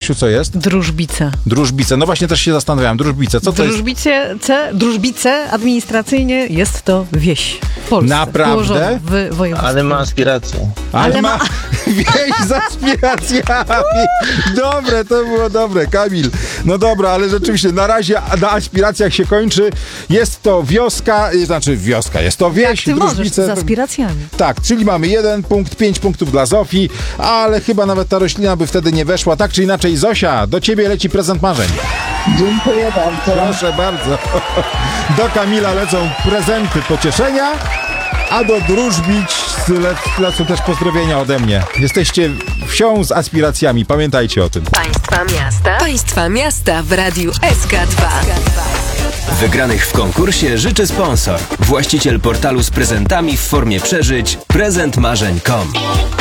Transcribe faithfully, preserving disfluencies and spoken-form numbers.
Kasiu, co jest? Drużbice. Drużbice. No właśnie też się zastanawiałem. Drużbice. Co to jest? Drużbice, drużbice administracyjnie jest to wieś w Polsce. Naprawdę? W województwie. Ale ma aspiracje. Ale, Ale ma ma- wieś z aspiracjami. Dobre, to było dobre, Kamil. No dobra, ale rzeczywiście na razie na aspiracjach się kończy. Jest to wioska, znaczy wioska, jest to wieś. Ty możesz Drużbice. z aspiracjami. Tak, czyli mamy jeden punkt, pięć punktów dla Zofii, ale chyba nawet ta roślina by wtedy nie weszła. Tak czy inaczej, Zosia, do ciebie leci prezent marzeń. Dziękuję bardzo. Proszę bardzo. Do Kamila lecą prezenty pocieszenia, a do Drużbic le lecą też pozdrowienia ode mnie. Jesteście wsią z aspiracjami, pamiętajcie o tym. Państwa miasta. Państwa miasta w Radiu S K dwa. Wygranych w konkursie życzy sponsor. Właściciel portalu z prezentami w formie przeżyć prezent marzeń kropka com.